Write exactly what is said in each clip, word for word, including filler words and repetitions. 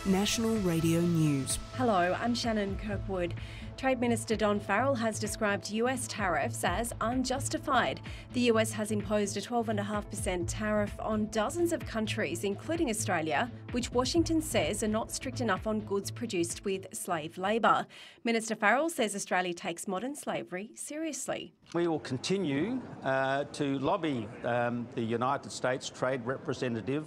National Radio News. Hello, I'm Shannon Kirkwood. Trade Minister Don Farrell has described U S tariffs as unjustified. The U S has imposed a twelve point five percent tariff on dozens of countries, including Australia, which Washington says are not strict enough on goods produced with slave labour. Minister Farrell says Australia takes modern slavery seriously. We will continue uh, to lobby um, the United States Trade Representative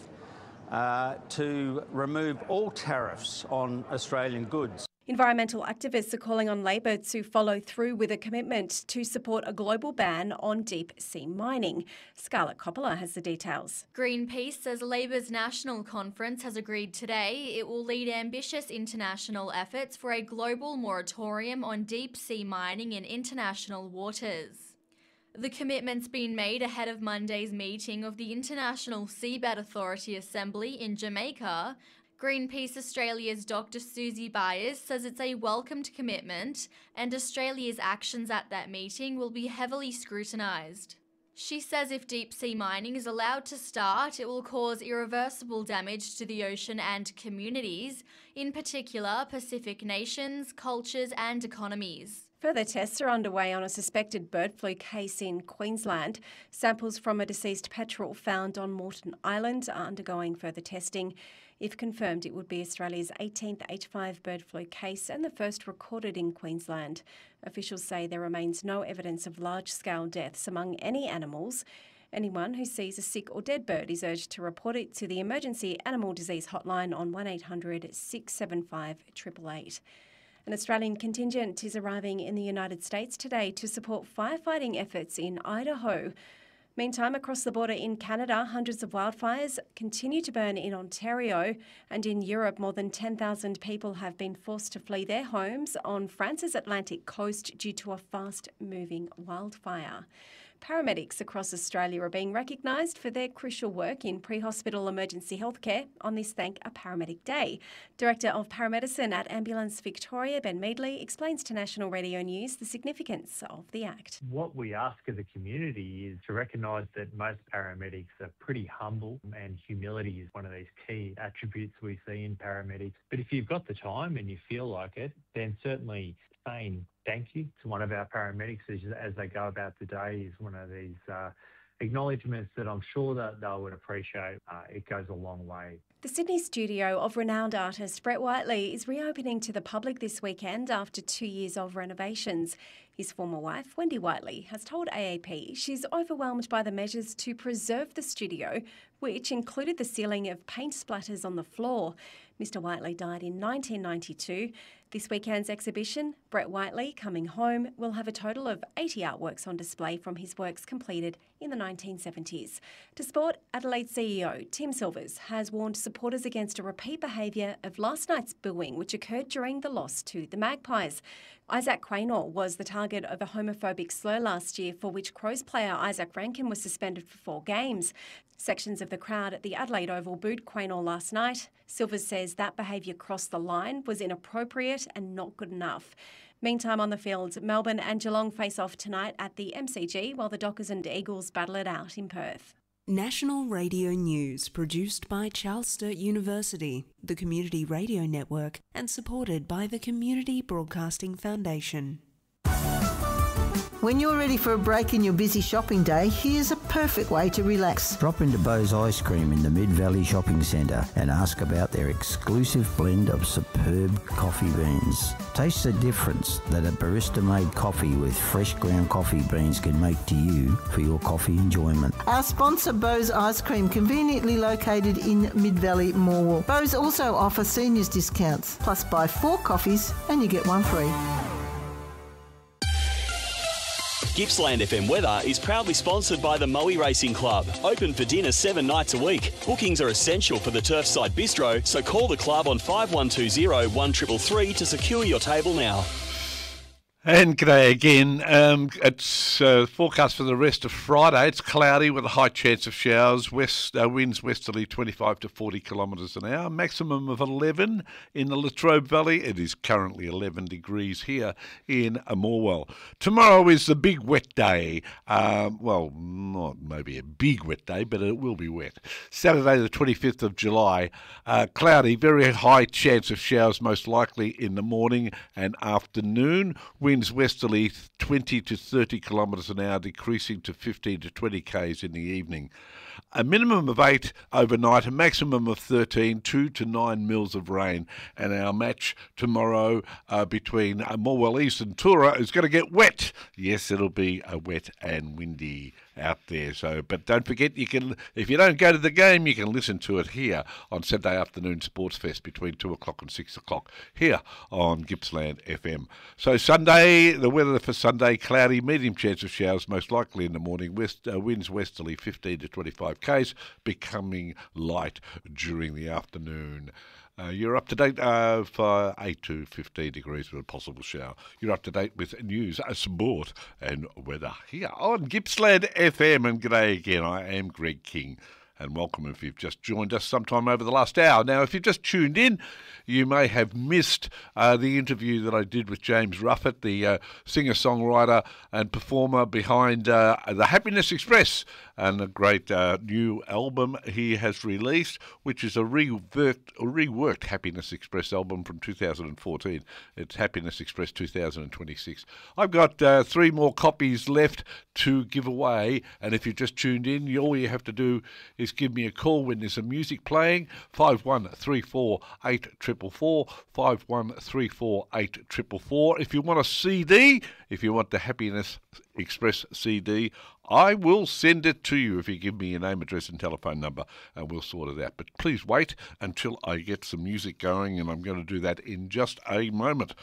uh, to remove all tariffs on Australian goods. Environmental activists are calling on Labor to follow through with a commitment to support a global ban on deep sea mining. Scarlett Coppola has the details. Greenpeace says Labor's national conference has agreed today it will lead ambitious international efforts for a global moratorium on deep sea mining in international waters. The commitment's been made ahead of Monday's meeting of the International Seabed Authority Assembly in Jamaica. Greenpeace Australia's Doctor Susie Byers says it's a welcomed commitment and Australia's actions at that meeting will be heavily scrutinised. She says if deep sea mining is allowed to start, it will cause irreversible damage to the ocean and communities, in particular Pacific nations, cultures and economies. Further tests are underway on a suspected bird flu case in Queensland. Samples from a deceased petrel found on Moreton Island are undergoing further testing. If confirmed, it would be Australia's eighteenth H five bird flu case and the first recorded in Queensland. Officials say there remains no evidence of large-scale deaths among any animals. Anyone who sees a sick or dead bird is urged to report it to the Emergency Animal Disease Hotline on one eight hundred six seven five eight eight eight. An Australian contingent is arriving in the United States today to support firefighting efforts in Idaho. Meantime, across the border in Canada, hundreds of wildfires continue to burn in Ontario, and in Europe, more than ten thousand people have been forced to flee their homes on France's Atlantic coast due to a fast-moving wildfire. Paramedics across Australia are being recognised for their crucial work in pre-hospital emergency healthcare on this Thank a Paramedic Day. Director of Paramedicine at Ambulance Victoria, Ben Meadley, explains to National Radio News the significance of the act. What we ask of the community is to recognise that most paramedics are pretty humble, and humility is one of these key attributes we see in paramedics. But if you've got the time and you feel like it, then certainly saying thank you to one of our paramedics as, as they go about the day is one of these uh, acknowledgements that I'm sure that they would appreciate. Uh, it goes a long way. The Sydney studio of renowned artist Brett Whiteley is reopening to the public this weekend after two years of renovations. His former wife, Wendy Whiteley, has told A A P she's overwhelmed by the measures to preserve the studio, which included the sealing of paint splatters on the floor. Mister Whiteley died in nineteen ninety-two. This weekend's exhibition, Brett Whiteley Coming Home, will have a total of eighty artworks on display from his works completed in the nineteen seventies. To sport, Adelaide C E O Tim Silvers has warned supporters against a repeat behaviour of last night's booing, which occurred during the loss to the Magpies. Isaac Quaynor was the target of a homophobic slur last year, for which Crows player Isaac Rankin was suspended for four games. Sections of the crowd at the Adelaide Oval booed Quaynor last night. Silvers says that behaviour crossed the line, was inappropriate and not good enough. Meantime, on the field, Melbourne and Geelong face off tonight at the M C G, while the Dockers and Eagles battle it out in Perth. National Radio News, produced by Charles Sturt University, the Community Radio Network, and supported by the Community Broadcasting Foundation. When you're ready for a break in your busy shopping day, here's a perfect way to relax. Drop into Bo's Ice Cream in the Mid-Valley Shopping Centre and ask about their exclusive blend of superb coffee beans. Taste the difference that a barista-made coffee with fresh ground coffee beans can make to you for your coffee enjoyment. Our sponsor, Bo's Ice Cream, conveniently located in Mid-Valley Morwell. Bo's also offer seniors discounts, plus buy four coffees and you get one free. Gippsland F M Weather is proudly sponsored by the Moe Racing Club. Open for dinner seven nights a week. Bookings are essential for the Turfside Bistro, so call the club on five one two zero one three three three to secure your table now. And g'day again. Um, it's uh, forecast for the rest of Friday. It's cloudy with a high chance of showers. West uh, winds westerly twenty-five to forty kilometres an hour. Maximum of eleven in the Latrobe Valley. It is currently eleven degrees here in Morwell. Tomorrow is the big wet day. Um, well, not maybe a big wet day, but it will be wet. Saturday the twenty-fifth of July. Uh, cloudy, very high chance of showers, most likely in the morning and afternoon. Winds westerly twenty to thirty kilometres an hour, decreasing to fifteen to twenty k's in the evening. A minimum of eight overnight, a maximum of thirteen, two to nine mils of rain. And our match tomorrow uh, between uh, Morwell East and Tura is going to get wet. Yes, it'll be a wet and windy out there. So, but don't forget, you can, if you don't go to the game, you can listen to it here on Saturday afternoon Sports Fest between two o'clock and six o'clock here on Gippsland F M. So Sunday, the weather for Sunday, cloudy, medium chance of showers, most likely in the morning. West uh, winds westerly fifteen to twenty-five k's, becoming light during the afternoon. Uh, you're up to date uh, for eight to fifteen degrees with a possible shower. You're up to date with news, sport and weather here on Gippsland F M. And g'day again, I am Greg King. And welcome if you've just joined us sometime over the last hour. Now, if you've just tuned in, you may have missed uh, the interview that I did with James Ruffett, the uh, singer-songwriter and performer behind uh, the Happiness Express, and a great uh, new album he has released, which is a reworked, a reworked Happiness Express album from two thousand fourteen. It's Happiness Express two thousand twenty-six. I've got uh, three more copies left to give away, and if you've just tuned in, all you have to do is give me a call when there's some music playing. five one three four eight four four four, five one three four eight four four four. If you want a C D, if you want the Happiness Express C D, I will send it to you if you give me your name, address and telephone number, and we'll sort it out. But please wait until I get some music going, and I'm going to do that in just a moment.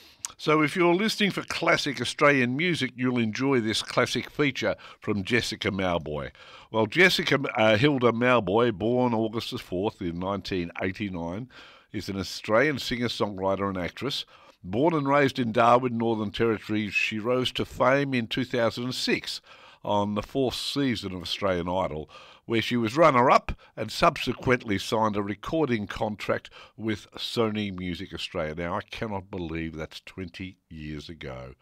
So if you're listening for classic Australian music, you'll enjoy this classic feature from Jessica Mauboy. Well, Jessica uh, Hilda Mauboy, born August the fourth in nineteen eighty-nine, is an Australian singer-songwriter and actress. Born and raised in Darwin, Northern Territory, she rose to fame in two thousand six on the fourth season of Australian Idol, where she was runner-up and subsequently signed a recording contract with Sony Music Australia. Now, I cannot believe that's twenty years ago.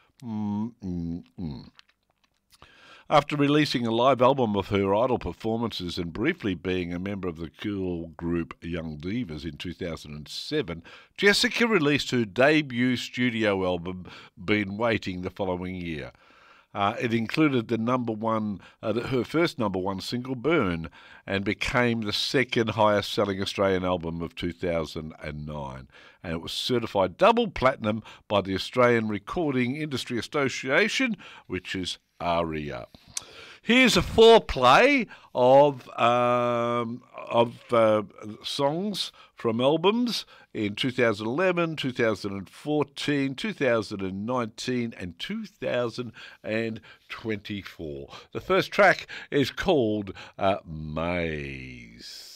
Mm-mm-mm. After releasing a live album of her Idol performances and briefly being a member of the cool group Young Divas in two thousand seven, Jessica released her debut studio album, Been Waiting, the following year. Uh, it included the number one, uh, her first number one single, Burn, and became the second highest selling Australian album of two thousand nine. And it was certified double platinum by the Australian Recording Industry Association, which is A R I A. Here's a foreplay of um, of uh, songs from albums in two thousand eleven, two thousand fourteen, two thousand nineteen and two thousand twenty-four. The first track is called uh, Maze.